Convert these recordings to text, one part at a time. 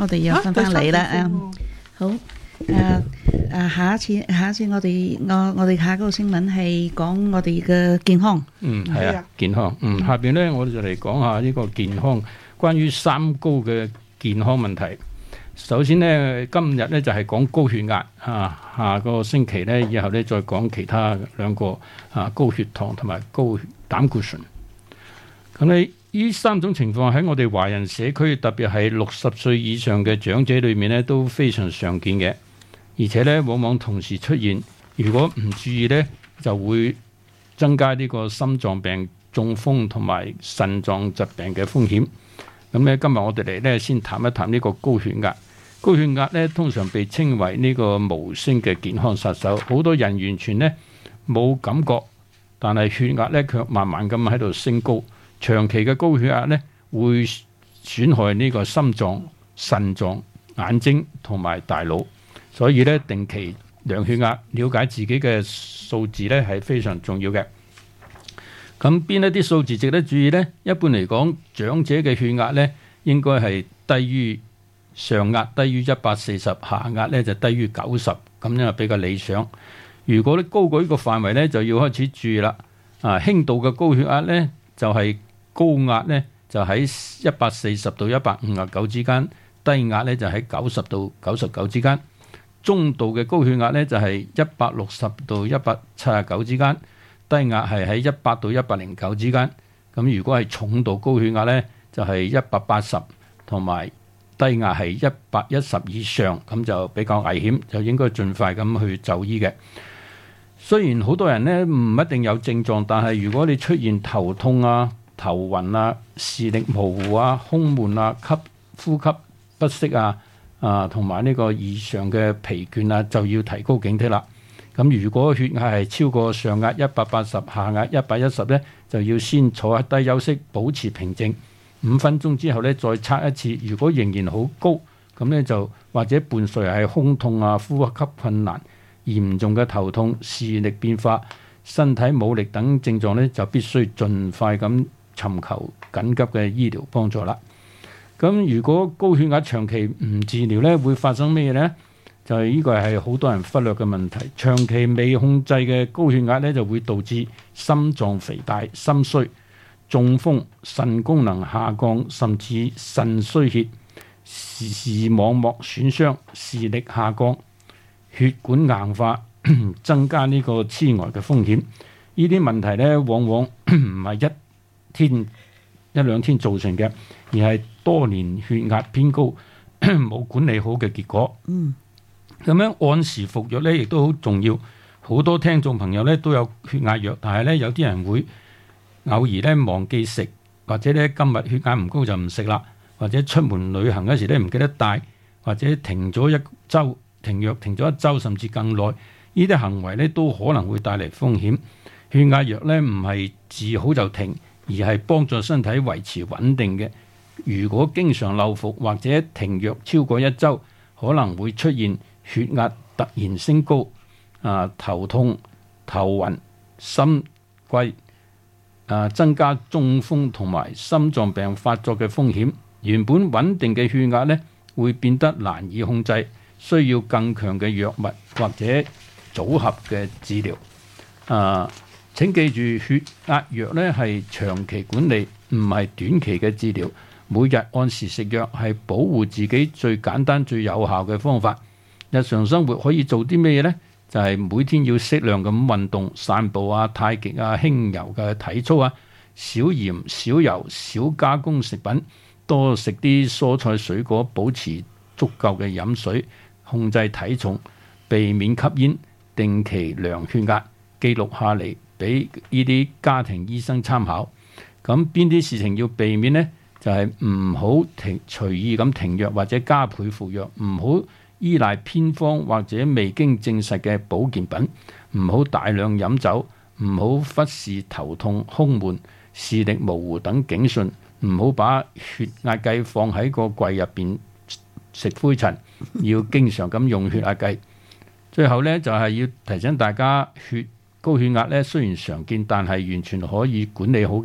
我哋又翻返嚟啦。好，下一次我哋下個新聞係講我哋嘅健康。 係啊，健康。下邊咧我哋就嚟講下呢個健康，關於三高嘅健康問題。首先呢，今日咧就係講高血壓啊，下個星期咧以後咧再講其他兩個高血糖同埋高膽固醇。咁呢三種情況喺我哋華人社區，特別係60歲以上嘅長者裏面咧都非常常見嘅，而且咧往往同時出現。如果唔注意咧，就會增加呢個心臟病、中風同埋腎臟疾病嘅風險。咁咧，今日我哋嚟咧先談一談呢個高血壓。高血壓咧通常被稱為呢個無聲嘅健康殺手，好多人完全咧冇感覺，但係血壓咧卻慢慢咁喺度升高。長期嘅高血壓咧會損害呢個心臟、腎臟、眼睛同埋大腦，所以咧定期量血壓，了解自己嘅數字咧係非常重要嘅。咁邊一啲數字值得注意呢？一般嚟講，長者嘅血壓咧應該係低於上壓低於140，下壓咧就低於90，咁樣比較理想。如果你高過呢個範圍咧，就要開始注意啦。輕度嘅高血壓咧就係高壓咧就喺140到159之間，低壓咧就喺90到99之間。中度嘅高血壓咧就係160到179之間，低壓係喺100到109之間。咁如果係重度高血壓咧，就係180同埋低壓係110以上，咁就比較危險，就應該盡快咁去就醫嘅。雖然好多人咧唔一定有症狀，但係如果你出現頭痛啊、頭暈啊、視力模糊啊、胸悶啊、呼吸不適同埋呢個異常嘅疲倦啊，就要提高警惕啦。咁如果血壓係超過上壓180、下壓110咧，就要先坐一低休息，保持平靜5分鐘之後咧再測一次。如果仍然好高，咁咧就或者伴隨係胸痛啊、呼吸困難、嚴重嘅頭痛、視力變化、身體冇力等症狀咧，就必須盡快咁尋求緊急嘅醫療幫助啦。咁如果高血壓長期唔治療咧，會發生咩呢？就係呢個係好多人忽略嘅問題。長期未控制嘅高血壓咧，就會導致心臟肥大、心衰、中風、腎功能下降，甚至腎衰竭、視網膜損傷、視力下降、血管硬化，增加呢個痴呆嘅風險。呢啲問題咧，往往唔係一兩天造成嘅，而係多年血壓偏高冇管理好嘅結果。咁樣按時服藥咧，亦都好重要。好多聽眾朋友咧都有血壓藥，但係咧有啲人會偶爾咧忘記食，或者咧今日血壓唔高就唔食啦，或者出門旅行嗰時咧唔記得帶，或者停咗一週停藥停咗一週甚至更耐，呢啲行為咧都可能會帶嚟風險。血壓藥咧唔係治好就停，而係幫助身體維持穩定嘅。如果經常漏服或者停藥超過一週，可能會出現血壓突然升高、頭痛、頭暈、心悸、增加中風同埋心臟病發作嘅風險。原本穩定嘅血壓呢，會變得難以控制，需要更強嘅藥物或者組合嘅治療。請記住，血壓藥呢係長期管理，唔係短期嘅治療。每日按時食藥係保護自己最簡單最有效嘅方法。日常生活可以做啲咩呢？就係每天要適量咁運動、散步太極輕柔嘅體操少鹽少油少加工食品，多食啲蔬菜水果，保持足夠嘅飲水，控制體重，避免吸煙，定期量血壓，記錄下嚟俾呢啲家庭醫生參考。咁邊啲事情要避免呢？就係唔好隨意咁停藥或者加倍服藥，唔好依賴偏方或者未經證實嘅保健品，唔好大量飲酒，唔好忽視頭痛、胸悶、視力模糊等警訊，唔好把血壓計放喺個櫃入邊食灰塵，要經常咁用血壓計。最後呢，就係要提醒大家，高血壓呢雖然常見，但係完全可以管理好嘅。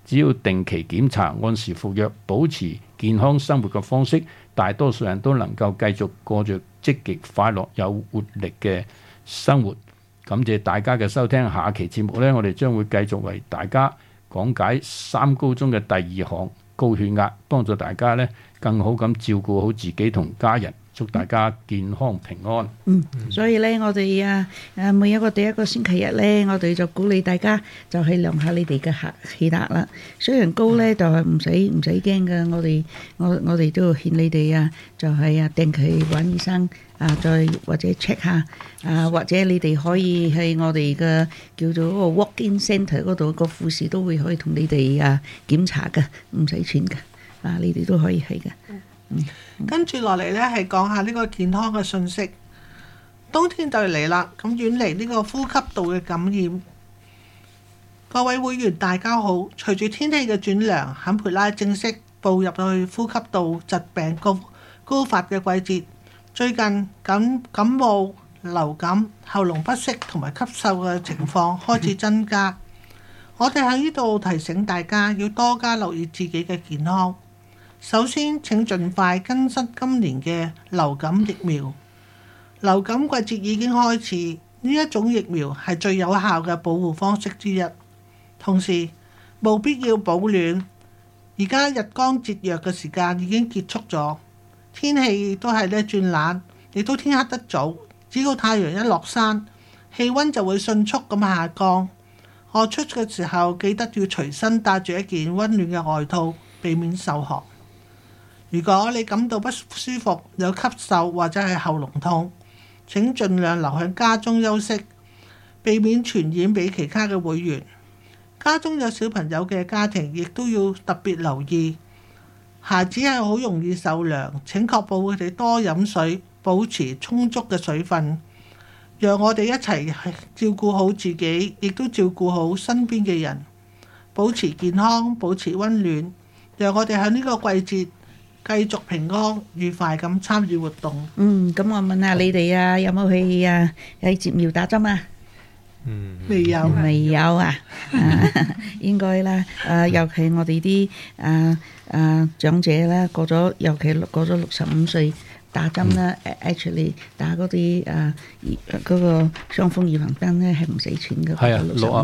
只要定期檢查、按時服藥、保持健康生活嘅方式，大多數人都能夠繼續過着積極、快樂、有活力嘅生活。感謝大家嘅收聽，下期節目呢，我哋將會繼續為大家講解三高中嘅第二項高血壓，幫助大家呢更好咁照顧好自己同家人。祝大家健康平安。 所以咧，我哋每一個第一個星期日咧，我哋就鼓勵大家就係量下你哋嘅血壓啦。雖然高咧，就係唔使驚嘅。我哋都勸你哋就係定期揾醫生再或者 check 下或者你哋可以喺我哋嘅叫做嗰個 walk-in centre 嗰度，個護士都會可以同你哋檢查嘅，唔使錢嘅。你哋都可以去嘅。 跟住落嚟呢，係講下呢個健康嘅信息。冬天就嚟啦，咁遠離呢個呼吸道嘅感染。各位會員大家好，隨住天氣嘅轉涼，坎培拉正式步入去呼吸道疾病高發嘅季節。最近感冒、流感、喉嚨不適同埋咳嗽嘅情況開始增加。我哋喺呢度提醒大家要多加留意自己嘅健康。首先，請盡快更新今年嘅流感疫苗。流感季節已經開始，呢一種疫苗係最有效嘅保護方式之一。同時，務必要保暖。而家日光節約嘅時間已經結束咗，天氣都係轉冷，亦都天黑得早。只要太陽一落山，氣温就會迅速咁下降。外出嘅時候記得要隨身帶住一件温暖嘅外套，避免受寒。如果你感到不舒服，有咳嗽或者係喉嚨痛，請盡量留喺家中休息，避免傳染俾其他嘅會員。家中有小朋友嘅家庭亦都要特別留意，孩子係好容易受涼，請確保佢哋多飲水，保持充足嘅水分。讓我哋一齊照顧好自己，亦都照顧好身邊嘅人，保持健康，保持温暖，讓我哋喺呢個季節繼續平安愉快咁參與活動。 咁我問下你哋有冇去接苗打針啊？ 未有啊？應該啦。尤其我哋啲長者啦，尤其過咗65歲打針啦，actually 打嗰啲嗰個傷風預防針咧係唔使錢嘅。 係啊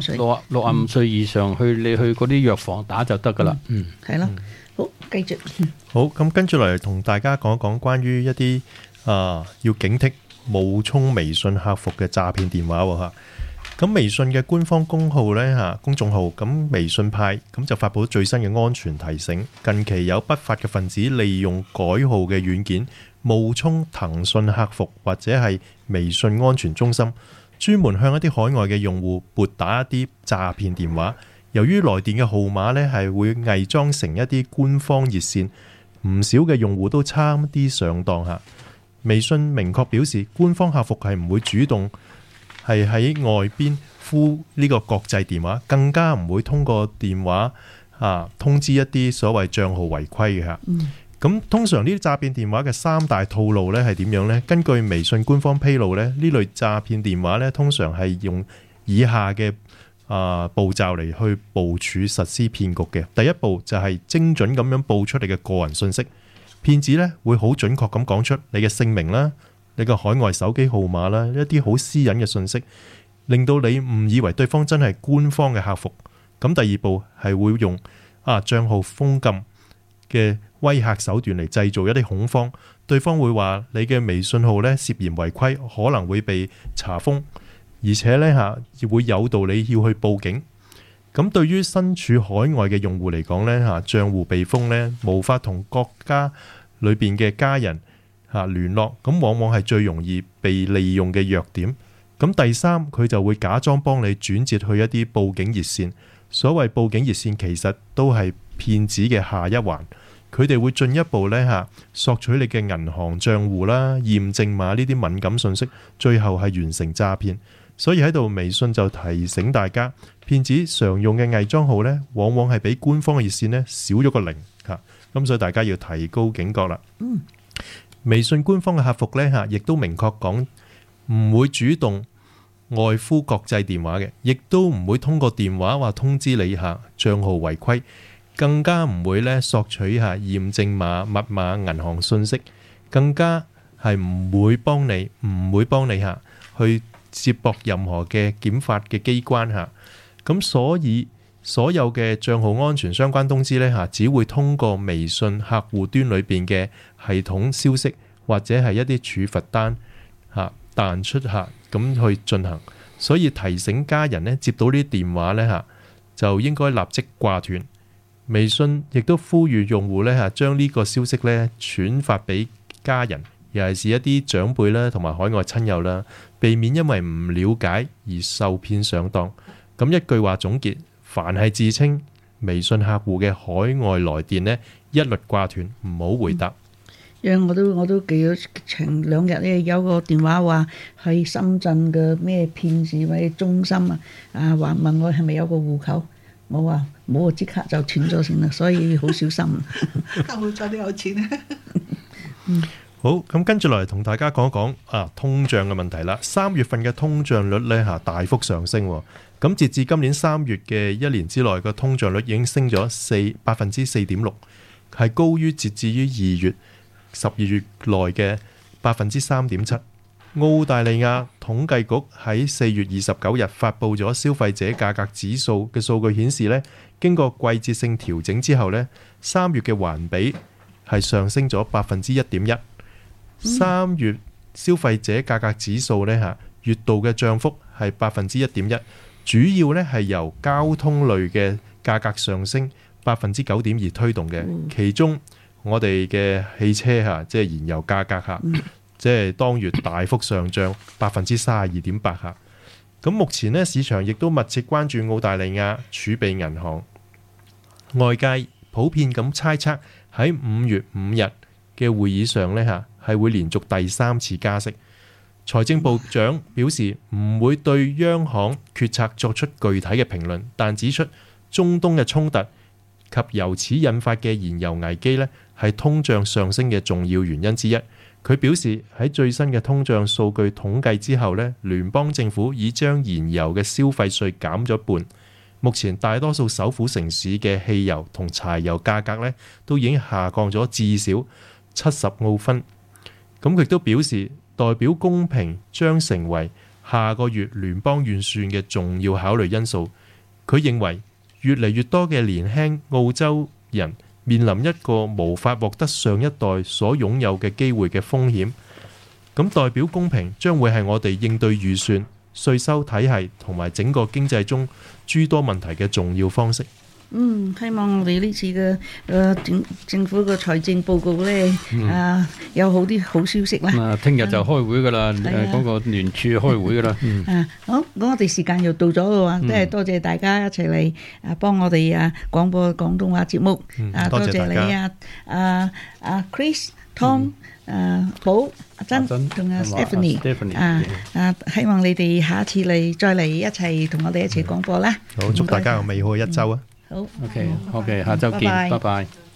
，65歲以上你去嗰啲藥房打就得噶啦。 係咯。好，繼續。 好，咁跟住嚟同大家講一講關於一啲要警惕冒充微信客服嘅詐騙電話喎嚇。咁微信嘅官方公號呢嚇，公眾號，咁微信派咁就發布最新嘅安全提醒。近期有不法嘅分子利用改號嘅軟件冒充騰訊客服或者係微信安全中心，專門向一啲海外嘅用戶撥打一啲詐騙電話。由於來電嘅號碼呢係會偽裝成一啲官方熱線，唔少嘅用戶都差啲上當嚇。微信明確表示，官方客服係唔會主動係喺外邊呼呢個國際電話，更加唔會通過電話通知一啲所謂帳號違規嘅嚇。咁通常呢啲詐騙電話嘅三大套路呢係點樣呢？根據微信官方披露呢，呢類詐騙電話呢通常係用以下嘅步驟嚟去部署實施騙局嘅。第一步就係精準咁樣報出你嘅個人信息，騙子呢會好準確咁講出你嘅姓名啦、你個海外手機號碼啦，一啲好私隱嘅信息，令到你誤以為對方真係官方嘅客服。咁第二步係會用帳號封禁嘅威嚇手段嚟製造一啲恐慌，對方會話你嘅微信號呢涉嫌違規，可能會被查封，而且呢會誘導你要去報警。咁對於身處海外嘅用戶嚟講呢，帳戶被封呢，無法同國家裏邊嘅家人聯絡，咁往往係最容易被利用嘅弱點。咁第三，佢就會假裝幫你轉接去一啲報警熱線。所謂報警熱線其實都係騙子嘅下一環，佢哋會進一步呢索取你嘅銀行帳戶啦、驗證碼呢啲敏感信息，最後係完成詐騙。所以喺度微信就提醒大家，騙子常用嘅偽裝號呢，往往係比官方嘅熱線呢少咗個零嚇。咁所以大家要提高警覺啦。微信官方嘅客服呢亦都明確講唔會主動外呼國際電話嘅，亦都唔會通過電話話通知你下帳號違規，更加唔會咧索取下驗證碼、密碼、銀行信息，更加係唔會幫你下去接駁任何嘅檢法嘅機關下。咁所以所有嘅帳號安全相關通知呢，只會通過微信客戶端裏邊嘅系統消息或者係一啲處罰單彈出咁去進行。所以提醒家人呢，接到呢啲電話呢，就應該立即掛斷。微信亦都呼籲用戶呢，將呢個消息呢轉發俾家人，尤其是一啲長輩啦同埋海外親友啦，避免因為唔了解而受騙上當。咁一句話總結，凡係自稱微信客戶嘅海外來電呢，一律掛斷，唔好回答。 因為我都記咗前2日咧，有個電話話喺深圳嘅咩騙子或者中心話問我係咪有個戶口，我話冇，即刻就斷咗先啦，所以好小心。 好彩你有錢。 好，咁跟住落嚟同大家講一講通脹嘅問題啦。3月份嘅通脹率呢大幅上升，咁截至今年3月嘅1年之內嘅通脹率已經升咗4.6%，係高於截至於2月、12月內嘅3.7%。澳大利亞統計局喺4月29日發布咗消費者價格指數嘅數據顯示呢，經過季節性調整之後呢，3月嘅環比係上升咗1.1%。3月消費者價格指數呢月度嘅漲幅係1.1%，主要呢係由交通類嘅價格上升9.2%推動嘅。其中我哋嘅汽車即係燃油價格即係當月大幅上漲32.8%。咁目前呢，市場亦都密切關注澳大利亞儲備銀行，外界普遍咁猜測喺5月5日嘅會議上呢係會連續第3次加息。財政部長表示唔會對央行決策作出具體嘅評論，但指出中東嘅衝突及由此引發嘅燃油危機呢係通脹上升嘅重要原因之一。佢表示喺最新嘅通脹數據統計之後呢，聯邦政府已將燃油嘅消費稅減咗半。目前大多數首府城市嘅汽油同柴油價格呢都已經下降咗至少70澳分。咁佢亦都表示，代表公平將成為下個月聯邦預算嘅重要考慮因素。佢認為越嚟越多嘅年輕澳洲人面臨一個無法獲得上一代所擁有嘅機會嘅風險。咁代表公平將會係我哋應對預算、稅收體系同埋整個經濟中諸多問題嘅重要方式。 希望我哋呢次嘅政府嘅財政報告咧，有好消息啦。 聽日就開會噶啦，嗰個聯儲開會噶啦。 好，咁我哋時間又到咗啦喎，真係多謝大家一齊嚟幫我哋廣播廣東話節目。多謝你Chris、Tom、寶、阿珍同阿 Stephanie。希望你哋下一次再嚟一齊同我哋一齊廣播啦。 好，祝大家有美好嘅一週啊！ 好 ，OK，下週見，拜拜。